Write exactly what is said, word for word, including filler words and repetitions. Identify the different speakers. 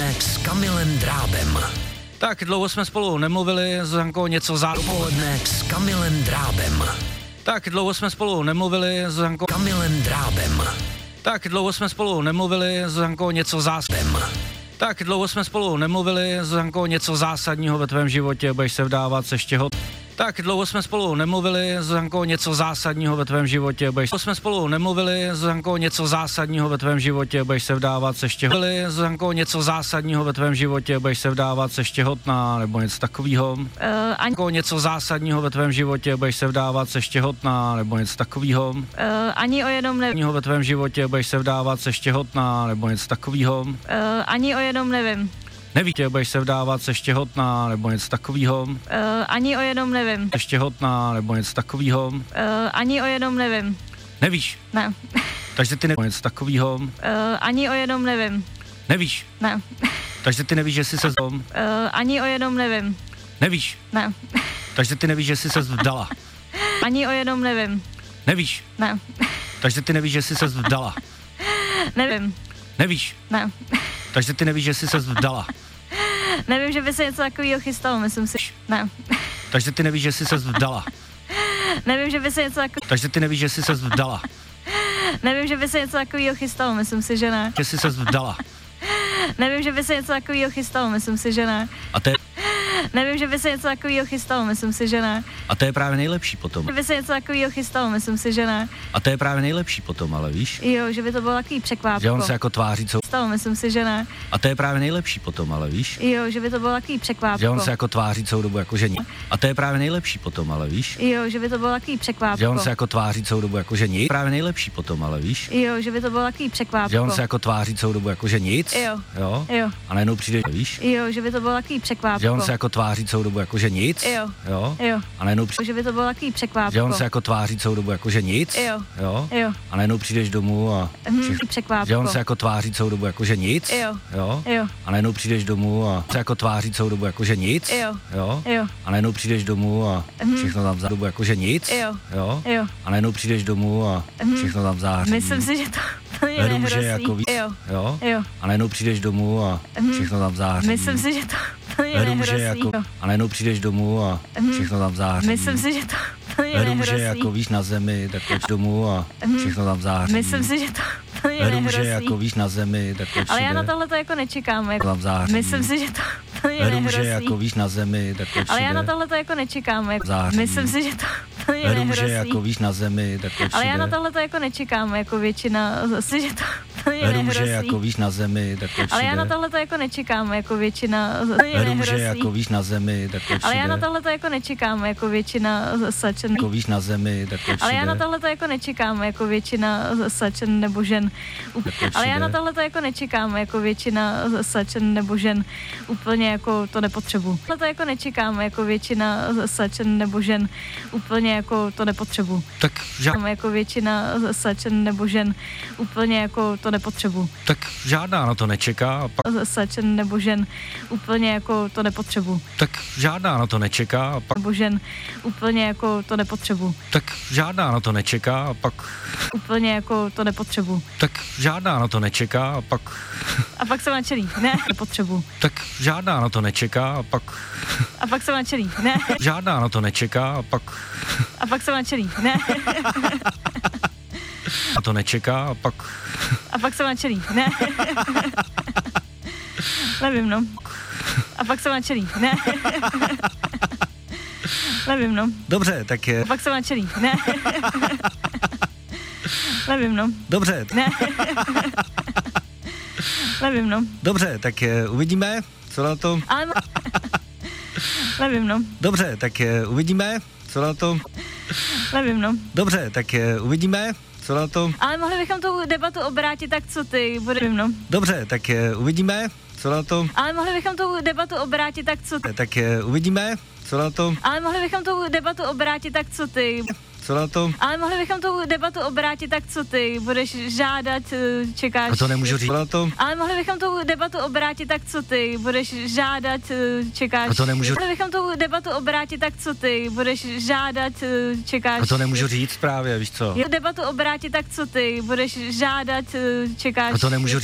Speaker 1: Dopoledne s Kamilem Drábem.
Speaker 2: Tak dlouho jsme spolu nemluvili, Zuzanko, něco za...
Speaker 1: Dopoledne s Kamilem Drábem.
Speaker 2: Tak dlouho jsme spolu nemluvili, Zuzanko...
Speaker 1: Kamilem Drábem.
Speaker 2: Tak dlouho jsme spolu nemluvili, Zuzanko, něco zásadního. Tak dlouho jsme spolu nemluvili, Zuzanko, něco zásadního ve tvém životě, budeš se vdávat se štěho... Tak dlouho jsme spolu nemluvili, Zuzanko, něco zásadního ve tvém životě, budeš... jsme spolu nemluvili, Zuzanko, něco zásadního ve tvém životě, budeš se vdávat se štěho... Zuzanko, něco zásadního ve tvém životě, budeš se vdávat se štěhotná, nebo něco takového. Uh, ani... Něco zásadního ve tvém životě, budeš se vdávat se štěhotná, nebo něco takového. Uh,
Speaker 3: ani o jednom nevím.
Speaker 2: Ve tvém životě, budeš se vdávat se štěhotná, nebo něco takového. Uh,
Speaker 3: ani o jednom nevím.
Speaker 2: Nevíte, budeš se vdávat se štěhotná, nebo něco takového. Uh,
Speaker 3: ani o jednom nevím.
Speaker 2: Štěhotná, nebo něco takového.
Speaker 3: Uh, ani o jednom nevím.
Speaker 2: Nevíš?
Speaker 3: Ne.
Speaker 2: Takže ty nevíš něco takového. Uh,
Speaker 3: ani o jednom nevím.
Speaker 2: Nevíš?
Speaker 3: Ne.
Speaker 2: Takže ty nevíš, že jsi se... Uh,
Speaker 3: ani o jednom nevím.
Speaker 2: Nevíš?
Speaker 3: Ne.
Speaker 2: Takže ty nevíš, že jsi se vdala.
Speaker 3: Ani o jednom nevím.
Speaker 2: Nevíš?
Speaker 3: Ne.
Speaker 2: Takže ty nevíš, že jsi se vdala.
Speaker 3: Nevím.
Speaker 2: Nevíš?
Speaker 3: Ne.
Speaker 2: Takže ty nevíš, že jsi se vdala.
Speaker 3: Nevím, že by se něco takového chystalo, myslím si. Ne.
Speaker 2: Takže ty nevíš, že jsi se vdala.
Speaker 3: Nevím, že by se něco takového...
Speaker 2: Takže ty nevíš, že jsi se vdala.
Speaker 3: Nevím, že by se něco takového chystalo, myslím si, že ne.
Speaker 2: Že jsi se vdala.
Speaker 3: Nevím, že by se něco takového chystalo, myslím si, že ne.
Speaker 2: A to je...
Speaker 3: Nevím, že by se něco takového chystalo, myslím si, že ne.
Speaker 2: A to je právě nejlepší potom.
Speaker 3: Že by se něco takového chystalo, myslím si, že ne.
Speaker 2: A to je právě nejlepší potom, ale víš?
Speaker 3: Jo, že by to bylo takový překvápko.
Speaker 2: Že on se jako tváří, co...
Speaker 3: Stalo, myslím si, že ne.
Speaker 2: A to je právě nejlepší potom, ale víš?
Speaker 3: Jo, že by to bylo takový překvápko.
Speaker 2: Že on se jako tváří celou dobu jako že nic. A to je právě nejlepší potom, ale víš?
Speaker 3: Jo, že by to bylo takový překvápko.
Speaker 2: Že on se jako tváří celou dobu jako že nic. Právě nejlepší potom, ale víš?
Speaker 3: Jo, že by to bylo takový překvápko.
Speaker 2: Že on se jako tváří celou dobu jako že nic.
Speaker 3: Jo.
Speaker 2: Jo.
Speaker 3: Jo.
Speaker 2: A najednou přijde, víš?
Speaker 3: Jo, že by to bylo takový překvápko.
Speaker 2: Že on se jako tváří celou dobu jako že nic.
Speaker 3: Jo.
Speaker 2: Jo.
Speaker 3: Jo.
Speaker 2: A najednou přijde,
Speaker 3: že by to bylo takový překvápko.
Speaker 2: že on se jako tváří celou dobu jako že nic.
Speaker 3: Jo.
Speaker 2: Jo.
Speaker 3: Jo.
Speaker 2: A najednou přijdeš domů a
Speaker 3: všechno překvápko.
Speaker 2: že on se jako tváří celou dobu jako že nic.
Speaker 3: Jo.
Speaker 2: Jo.
Speaker 3: Jo.
Speaker 2: A najednou přijdeš domů a se jako tváří celou dobu jako že nic.
Speaker 3: Jo.
Speaker 2: Jo.
Speaker 3: Jo.
Speaker 2: A najednou přijdeš domů a všechno tam za dobu jako že nic.
Speaker 3: Jo.
Speaker 2: Jo.
Speaker 3: Jo.
Speaker 2: A najednou přijdeš domů a všechno tam září.
Speaker 3: Myslím si, že to, to je
Speaker 2: růže
Speaker 3: nehrozný.
Speaker 2: jako víc.
Speaker 3: Jo.
Speaker 2: Jo.
Speaker 3: Jo.
Speaker 2: A najednou přijdeš domů a všechno tam září.
Speaker 3: Myslím si, že to, to je
Speaker 2: růže
Speaker 3: nehrozný.
Speaker 2: jako a najednou přijdeš domů a všechno tam září.
Speaker 3: Myslím si, že to, to je
Speaker 2: růže
Speaker 3: nehrozný.
Speaker 2: jako víš na zemi, tak pojď domů a všechno tam září.
Speaker 3: Myslím si, že to, to je
Speaker 2: růže
Speaker 3: nehrozný.
Speaker 2: jako víš na zemi, tak pojď
Speaker 3: Ale já na
Speaker 2: všude.
Speaker 3: tohle to jako nečekám. Jako.
Speaker 2: Tam září.
Speaker 3: Myslím si, že to, to je
Speaker 2: růže
Speaker 3: nehrozný.
Speaker 2: jako víš na zemi, tak pojď
Speaker 3: Ale já na
Speaker 2: všude.
Speaker 3: tohle to jako nečekám. Jako.
Speaker 2: Září.
Speaker 3: Myslím si, že to, to je
Speaker 2: růže
Speaker 3: nehrozný.
Speaker 2: jako víš na zemi, tak pojď
Speaker 3: Ale já na
Speaker 2: všude.
Speaker 3: tohle to jako nečekám. Jako většina, zase, že to, to je
Speaker 2: růže
Speaker 3: nehrozný.
Speaker 2: jako víš na zemi, tak pojď
Speaker 3: Ale já na
Speaker 2: všude.
Speaker 3: tohle to jako nečekám. Jako většina, to je
Speaker 2: růže
Speaker 3: nehrozný.
Speaker 2: jako víš na zemi, tak pojď
Speaker 3: Ale já na
Speaker 2: všude.
Speaker 3: tohle to jako nečekám. Jako většina sačen.
Speaker 2: Jako víš na zemi, tak pojď
Speaker 3: Ale já na
Speaker 2: všude.
Speaker 3: tohle to jako nečekám. Jako většina sačen nebo žen.
Speaker 2: Tak pojď
Speaker 3: Ale já na
Speaker 2: všude.
Speaker 3: tohle to jako nečekám, jako většina sačen nebo žen, úplně jako to nepotřebuji. Tohle to jako nečekám, jako většina sačen nebo žen, úplně jako to nepotřebuji.
Speaker 2: Tak žádná,
Speaker 3: Jako většina sačen nebo žen, úplně jako to nepotřebuji.
Speaker 2: tak žádná na to nečeká a pak,
Speaker 3: Sačen nebo žen, úplně jako to nepotřebuji.
Speaker 2: tak žádná na to nečeká a pak,
Speaker 3: Nebo žen, úplně jako to nepotřebuji.
Speaker 2: tak žádná na to nečeká a pak,
Speaker 3: Úplně jako to nepotřebuji.
Speaker 2: tak žádná na to nečeká a pak,
Speaker 3: A pak jsem nadšený. Ne, nepotřebuji.
Speaker 2: tak žádná na to nečeká a pak,
Speaker 3: A pak jsem nadšený. Ne,
Speaker 2: žádná na to nečeká a pak,
Speaker 3: a pak jsem nadšený. Ne,
Speaker 2: na to nečeká a pak,
Speaker 3: a pak jsem nadšený. Ne. Nevím, no. A pak jsem nadšený. Ne. Nevím, no.
Speaker 2: dobře, tak je,
Speaker 3: A pak jsem nadšený. Ne. Nevím, no.
Speaker 2: dobře,
Speaker 3: Ne. Nevím, no.
Speaker 2: dobře, tak je, uvidíme, co na to,
Speaker 3: Ale... Nevím, no.
Speaker 2: dobře, tak je, uvidíme, co na to,
Speaker 3: Nevím, no.
Speaker 2: dobře, tak je, uvidíme, co na to,
Speaker 3: Ale mohli bychom tu debatu obrátit, tak co ty? Bude... Nevím, no.
Speaker 2: dobře, tak je, uvidíme, co na to,
Speaker 3: Ale mohli bychom tu debatu obrátit, tak co ty?
Speaker 2: tak je, uvidíme, co na to,
Speaker 3: Ale mohli bychom tu debatu obrátit, tak co ty?
Speaker 2: co na to,
Speaker 3: Ale mohli bychom tu debatu obrátit, tak co ty? Budeš žádat, eh, čekáš...
Speaker 2: a to nemůžu říct, co na to,
Speaker 3: Ale mohli bychom tu debatu obrátit, tak co ty? Budeš žádat, eh, čekáš...
Speaker 2: A to nemůžu-
Speaker 3: Mohli bychom tu debatu obrátit, tak co ty? Budeš žádat, eh, čekáš...
Speaker 2: a to nemůžu říct právě, víš co,
Speaker 3: Jo, debatu obrátit, tak co ty? Budeš žádat, eh, čekáš...
Speaker 2: a to nemůžu